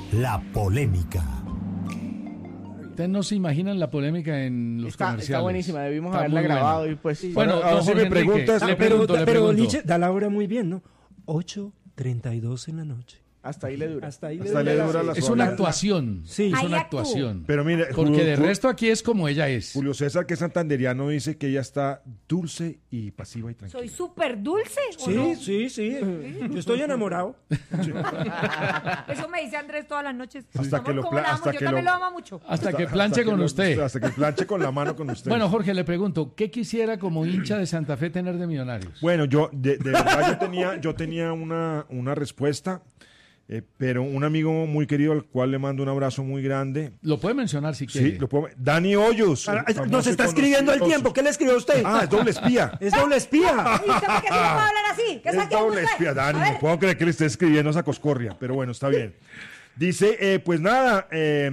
La polémica. Ustedes no se imaginan la polémica en los comerciales. Está buenísima, debimos Está haberla muy grabado buena. y pues... Sí. Bueno, ahora si me preguntas... le pregunto. Pero Nietzsche da la hora muy bien, ¿no? 8:32 en la noche. Hasta ahí le dura. Hasta ahí Hasta le dura la Es sola. una actuación. Sí. Es Ahí una actúa. actuación. Pero mire, Porque de resto aquí es como ella es. Julio César, que es santanderiano, dice que ella está dulce y pasiva y tranquila. Soy súper dulce. ¿o Sí, no? sí. Yo estoy enamorado. Eso me dice Andrés todas las noches. Hasta Mi que amor, lo ¿cómo pla- la amo? hasta Yo que también lo- lo amo mucho. Hasta que planche con usted. Hasta que planche con la mano con usted. Bueno, Jorge, le pregunto, ¿qué quisiera como hincha de Santa Fe tener de Millonarios? Bueno, yo de verdad yo tenía una respuesta, pero un amigo muy querido al cual le mando un abrazo muy grande. Lo puede mencionar si quiere. Sí, Dani Hoyos. el Nos famoso está y escribiendo al conocido- tiempo. ¿Qué le escribió a usted? Ah, es doble espía. Es doble espía. ¿Y usted por qué se va a hablar así? ¿Qué Es saque doble usted? espía, Dani. A ver, No puedo creer que le esté escribiendo esa coscorria, pero bueno, está bien. Dice, pues nada,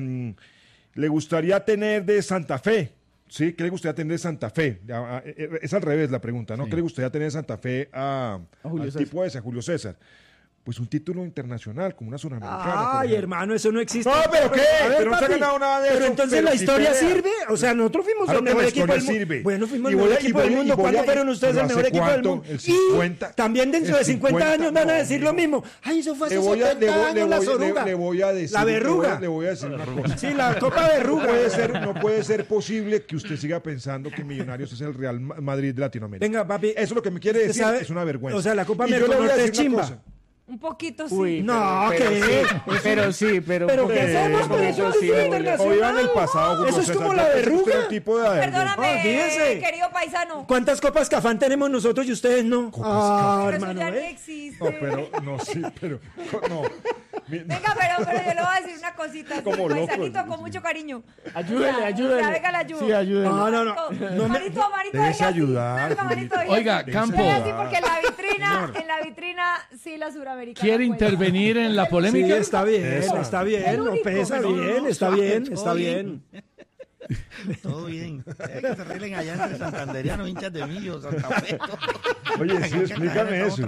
le gustaría tener de Santa Fe. ¿Sí? ¿Qué le gustaría tener de Santa Fe? Es al revés la pregunta, ¿no? Sí. ¿Qué le gustaría tener de Santa Fe Julio al César. tipo ese, a Julio César? Pues un título internacional, como una suramericana. por Ay, ejemplo. hermano, eso no existe. No, ¿pero qué? A ver, Pero no se ha papi, ganado nada de pero eso, entonces pero la si historia pelea. sirve. O sea, nosotros fuimos Claro el que mejor la equipo del historia mundo. sirve. Bueno, fuimos Y el voy mejor a- y equipo del voy a- mundo. y voy ¿Cuándo a- fueron ustedes pero el mejor ¿hace equipo del cuánto? mundo? El 50. Y también dentro de El 50 años 50, van a no, decir lo mismo. Ay, eso fue hace Le voy a 70 años la soruga. le voy a decir. La verruga. Le voy a decir una cosa. Sí, la copa verruga. No puede ser posible que usted siga pensando que Millonarios es el Real Madrid de Latinoamérica. Venga, papi. Eso es lo que me quiere ¿Usted decir, sabe? es una vergüenza. O sea, la Copa Y yo le voy a Merconorte es decir una chimba. cosa. un poquito sí. Uy, No, pero ¿qué? sí, pero sí, pero... ¿Pero qué hacemos? Pero eso es sí, título Julio. internacional. O iba en el pasado, Julio Eso es César, como ya la pensé que usted era verruga. un tipo de Perdóname, fíjese. querido paisano. ¿Cuántas copas Cafán tenemos nosotros y ustedes no? Pero eso hermano, ya ni ¿eh? existe. No, pero, no, sí, pero, no. Venga, pero yo le voy a decir una cosita. Sí, Como loco. paisanito, con mucho cariño. Ayúdele. Ya, venga, le ayudo. Sí, ayúdele. No, no, no. No me- Manito, Déjese venga, ayudar, venga, manito, Julito. venga. Oiga, Déjese Campo, Venga, sí, porque en la vitrina, sí, la suramericana. ¿quiere cuenta. intervenir en la Sí, polémica? está bien, Esa. está bien, El no único. pesa No, bien, está bien, está bien. Todo bien. Que se arreglen allá entre santanderianos, hinchas de Millo, Santa Fe. Oye, sí, explícame eso.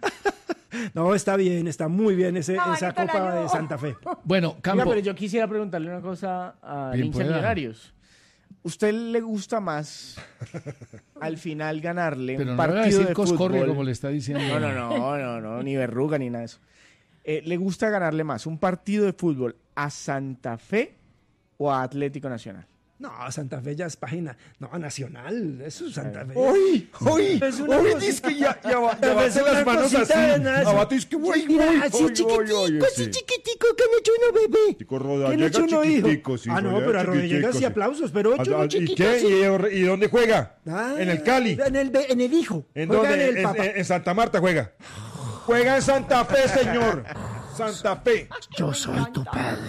No, está bien, está muy bien esa Manito, la Copa de ayudo. Santa Fe. Bueno, Oiga, Campo, pero yo quisiera preguntarle una cosa a Bien hincha de pueda. Millonarios. ¿Usted le gusta más al final ganarle pero un no le va a partido decir de coscorria fútbol? como le está diciendo. No, ni verruga ni nada de eso. ¿Le gusta ganarle más un partido de fútbol a Santa Fe o a Atlético Nacional? No, Santa Fe ya es página. No, nacional, eso es Santa Fe. ¡Uy! ¡Uy! Es una ¡Uy! cosita- Dice que ya Es bate una las manos así. cosita de nada. Abate, es que uy, Mira, uy, así uy, chiquitico, uy, uy, así sí. chiquitico, que han hecho uno, bebé. Chico Roda, ¿Qué han llega hecho uno, hijo? chiquitico, sí, Ah, no, llega pero a Rodríguez chiquitico, y sí. aplausos, pero ocho uno ¿Y chiquito qué? así. ¿Y dónde juega? Ah, ¿En el Cali? En el hijo. ¿En Juega dónde? en el Papa. En Santa Marta juega. Juega en Santa Fe, señor. Santa Fe. Yo soy tu padre.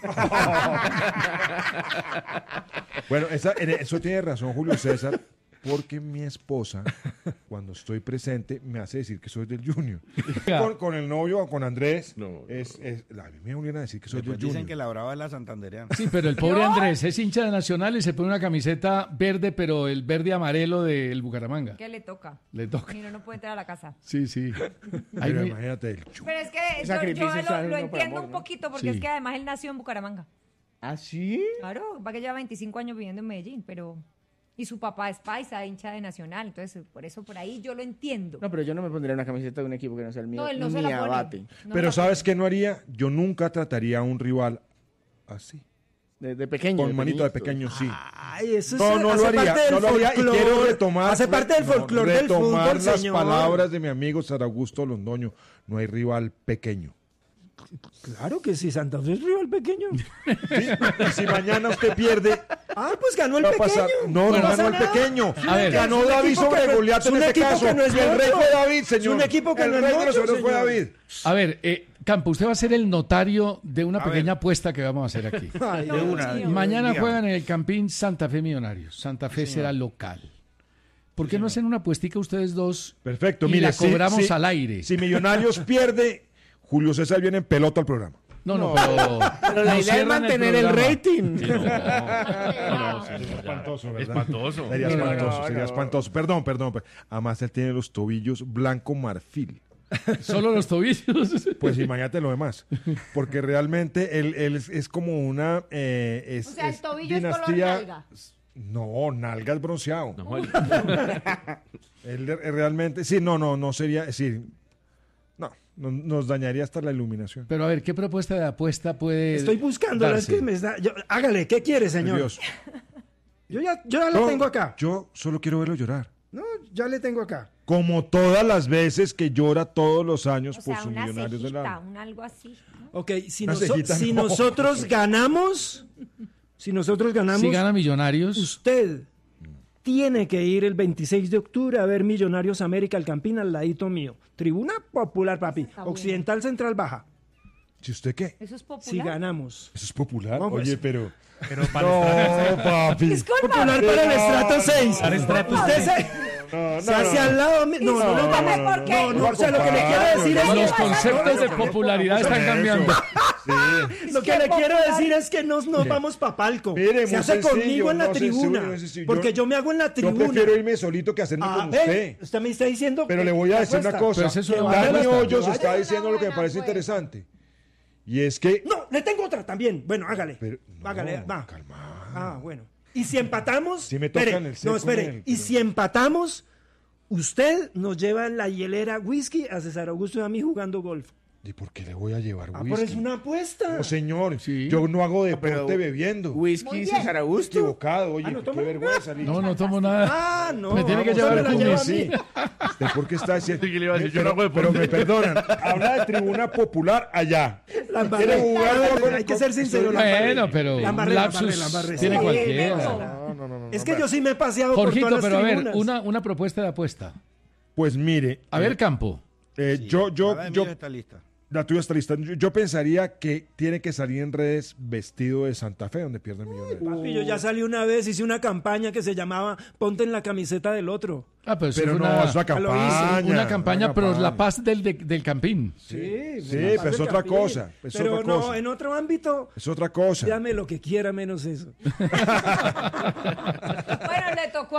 Bueno, eso tiene razón Julio César, porque mi esposa, cuando estoy presente, me hace decir que soy del Junior. Con el novio o con Andrés, a mí me volvieron a decir que soy Después del dicen Junior. que la brava es la santanderiana. Sí, pero el pobre Andrés es hincha de Nacional y se pone una camiseta verde, pero el verde amarelo del Bucaramanga. ¿Qué le toca? Le toca. Y no puede entrar a la casa. Sí, sí. Ahí Pero no- imagínate el Pero es que yo sacrificio lo está uno por entiendo amor, un ¿no? poquito porque Sí. es que además él nació en Bucaramanga. ¿Ah, sí? Claro, va que lleva 25 años viviendo en Medellín, pero... Y su papá es paisa, hincha de Nacional, entonces por eso por ahí yo lo entiendo. No, pero yo no me pondría una camiseta de un equipo que no sea el mío. No, él no se ni la pone. abate. No Pero la ¿sabes pone. qué no haría? Yo nunca trataría a un rival así. De pequeño. Con manito de pequeñito. pequeño, sí. Ay, eso No hace lo haría, parte del no lo haría y folclore. quiero retomar. Hace parte del folclore del retomar fútbol, las señor. palabras de mi amigo Sar Augusto Londoño. No hay rival pequeño. Claro que sí, Santa Fe es rival pequeño. Y si mañana usted pierde, Ah, pues ganó el va a pequeño. pasar. No, Bueno, no ganó pasa el nada. pequeño. A ver. Ganó Es un David equipo que sobre no- Goliat es en un este equipo caso. que no es Y el rey nuestro. fue David, Es señor. un equipo que el no es rey de los nuestro, héroes fue señor. David. A ver, Campo, usted va a ser el notario de una pequeña apuesta que vamos a hacer aquí. Ay, De una. Mañana dígame. juegan en el Campín Santa Fe Millonarios. Santa Fe será local. ¿Por qué no hacen una apuestica ustedes dos? Perfecto, y mire. la cobramos al aire. Si Millonarios pierde, Julio César viene en pelota al programa. No, pero Pero la nos idea es cierran mantener el programa. rating. Espantoso, ¿verdad? Espantoso. Sería No, espantoso, no, sería no. espantoso. Perdón. Además, él tiene los tobillos blanco marfil. Solo los tobillos. Pues imagínate lo demás. Porque realmente él es como una... O sea, el tobillo es color dinastía... nalga. No, nalgas bronceado. No, Él realmente... Sí, no sería... Sí, no, nos dañaría hasta la iluminación. Pero a ver, ¿qué propuesta de apuesta puede Estoy buscándola, es darse? que me está... hágale, ¿qué quiere, señor? Dios. Yo ya la No, tengo acá. Yo solo quiero verlo llorar. No, ya le tengo acá. Como todas las veces que llora todos los años O por sea, sus una millonarios del cejita, alma. un algo así. ¿no? Ok, si, Una cejita, si no. nosotros ganamos, Si gana Millonarios, usted tiene que ir el 26 de octubre a ver Millonarios América, el Campín, al ladito mío. Tribuna popular, papi. Está bueno. Occidental Central Baja. ¿Si usted qué? Eso es popular. Si ganamos. ¿Eso es popular? No, pues. Oye, pero... Pero para No, papi. Disculpa. Popular para el estrato 6. Para el estrato Usted seis. se hace al lado mío. No, Discúlpame, ¿por qué? no, o sea, lo que le quiero decir es los que... conceptos de popularidad están cambiando. Lo que le quiero decir es que nos vamos pa' palco. Mire, Se muy hace sencillo, conmigo en la no, tribuna. sencillo. Porque yo me hago en la Yo tribuna. prefiero irme solito que hacerme con usted. Usted me está diciendo... Pero que le voy a la decir una apuesta. cosa. Pero es eso, Que una vaya Dani apuesta. Hoyos Que está vaya. diciendo lo que me Una parece buena, pues. interesante. Y es que... No, le tengo otra también. Bueno, hágale. Pero, no, Hágale, va. calma. Ah, bueno. Y si empatamos... Sí me tocan espere, el seco no, espere. en el- Y si empatamos, usted nos lleva en la hielera whisky a César Augusto y a mí jugando golf. ¿Y por qué le voy a llevar Ah, whisky? pero es una apuesta. No, señor. Sí. Yo no hago pero deporte bebiendo. Whisky Muy bien. César Augusto. Equivocado. Oye, Ah, ¿no qué toma? vergüenza. Liz. No tomo nada. Ah, no. Me tiene que usted llevar me la Cumis, lleva a Sí. mí. ¿Usted por qué está diciendo? Sí, que le iba a decir, yo no hago pero deporte. me perdonan. Habla de tribuna popular allá. La embarré. ¿Quiere jugar A ver, con- hay que ser sincero. la embarré. Bueno, pero La un embarré, lapsus la embarré. tiene Sí, cualquiera. no. Es que yo sí me he paseado por Jorgito, todas las pero a ver, tribunas. una propuesta de apuesta. Pues mire. A ver, Campo. Yo, La de yo, Millos está lista. la tuya está lista. Yo pensaría que tiene que salir en redes vestido de Santa Fe, donde pierde Millonarios. Papi, yo ya salí una vez, hice una campaña que se llamaba Ponte en la camiseta del otro. Ah, pero eso Pero fue no, es una lo hice. campaña. una campaña pro la paz del Campín. Sí, pero es otra cosa, es pero otra no, cosa. en otro ámbito, Es otra cosa. dame lo que quiera menos eso. Bueno, le tocó